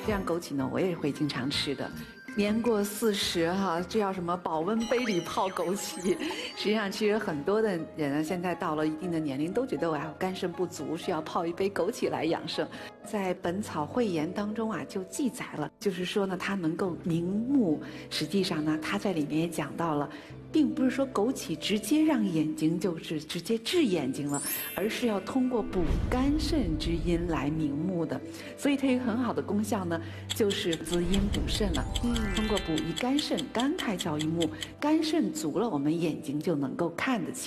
这样枸杞呢，我也会经常吃的。年过40哈，这叫什么保温杯里泡枸杞。实际上，其实很多的人呢，现在到了一定的年龄，都觉得我肝肾不足，需要泡一杯枸杞来养生。在《本草汇言》当中啊，就记载了，就是说呢，它能够明目。实际上呢，它在里面也讲到了，并不是说枸杞直接让眼睛就是直接治眼睛了，而是要通过补肝肾之阴来明目的。所以它有一个很好的功效呢，就是滋阴补肾了。通过补益肝肾，肝开窍于目，肝肾足了，我们眼睛就能够看得清。